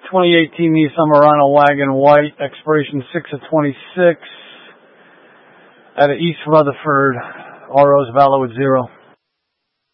2018 Nissan Murano Wagon White, expiration 6/26, out of East Rutherford. RO's valid with 0.